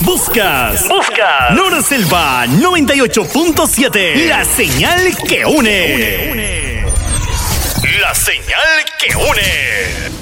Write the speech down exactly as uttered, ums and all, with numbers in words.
Buscas, buscas Nora Selva noventa y ocho punto siete. La señal que une. La señal que une.